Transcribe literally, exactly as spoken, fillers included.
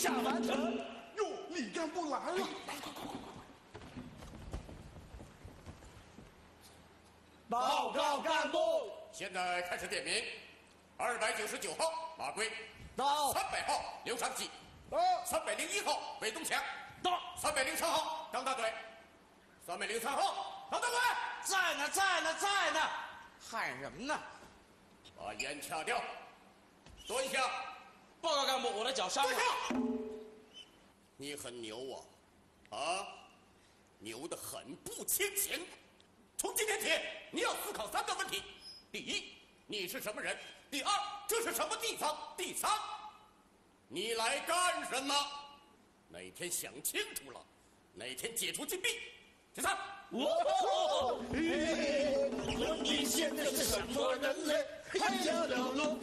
下完成。 哟，李干部来了！ 报告干部。 现在开始点名。二百九十九号马贵到。 三百号刘长喜到。 三百零一号韦东强到。 三百零三号张大嘴。三百零三号张大嘴。 在呢，在呢，在呢。害人呢！ 把烟掐掉。蹲下。 报告干部，我的脚伤了。 蹲下。你很牛啊，啊，牛得很不欠钱。从今天起，你要思考三个问题：第一，你是什么人？第二，这是什么地方？第三，你来干什么？哪天想清楚了，哪天解除禁闭。第三， 哦，你现在是什么人类？还有条路。